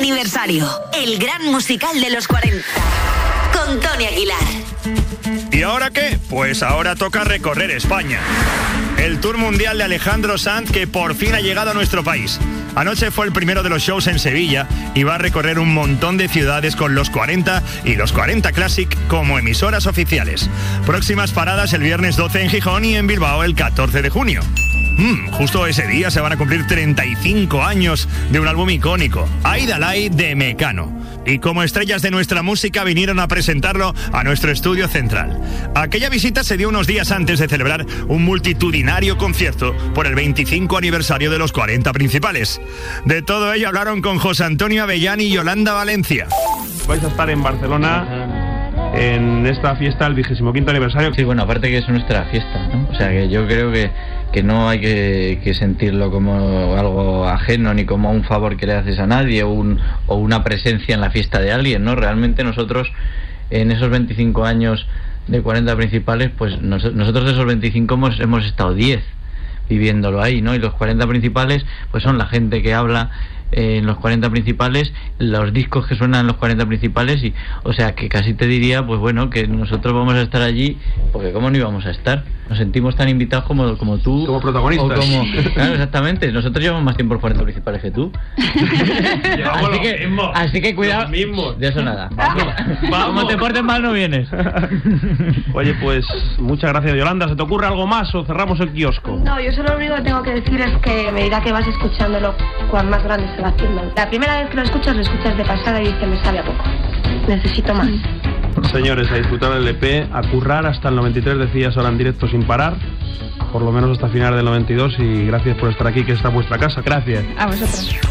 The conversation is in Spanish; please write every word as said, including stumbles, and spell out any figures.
aniversario, el gran musical de los cuarenta, con Tony Aguilar. ¿Y ahora qué? Pues ahora toca recorrer España. El Tour Mundial de Alejandro Sanz, que por fin ha llegado a nuestro país. Anoche fue el primero de los shows en Sevilla y va a recorrer un montón de ciudades con los cuarenta y los cuarenta Classic como emisoras oficiales. Próximas paradas el viernes doce en Gijón y en Bilbao el catorce de junio. Mm, justo ese día se van a cumplir treinta y cinco años de un álbum icónico, Aidalay de Mecano. Y como estrellas de nuestra música vinieron a presentarlo a nuestro estudio central. Aquella visita se dio unos días antes de celebrar un multitudinario concierto por el veinticinco aniversario de los cuarenta principales. De todo ello hablaron con José Antonio Avellán y Yolanda Valencia. Vais a estar en Barcelona en esta fiesta, el vigésimo quinto aniversario. Sí, bueno, aparte que es nuestra fiesta, ¿no? O sea que yo creo que, que no hay que, que sentirlo como algo ajeno ni como un favor que le haces a nadie o, un, o una presencia en la fiesta de alguien, ¿no? Realmente nosotros en esos veinticinco años de cuarenta principales, pues nos, nosotros de esos veinticinco hemos, hemos estado diez viviéndolo ahí, ¿no? Y los cuarenta principales pues son la gente que habla en los cuarenta principales, los discos que suenan en los cuarenta principales, y o sea que casi te diría, pues bueno, que nosotros vamos a estar allí, porque cómo no íbamos a estar, nos sentimos tan invitados como, como tú, como protagonistas, o como, claro, exactamente, nosotros llevamos más tiempo en los cuarenta principales que tú. así, que, así que cuidado, de eso nada. Vamos. Vamos. Como te portes mal no vienes. Oye, pues muchas gracias, Yolanda. ¿Se te ocurre algo más o cerramos el kiosco? No, yo solo lo único que tengo que decir es que me dirá que vas escuchándolo cuán más grande se va haciendo. La primera vez que lo escuchas, lo escuchas de pasada y dices, me sabe a poco, necesito más. Señores, a disfrutar del E P, a currar hasta el noventa y tres, decías ahora en directo sin parar, por lo menos hasta final del noventa y dos, y gracias por estar aquí, que está vuestra casa. Gracias. A vosotros.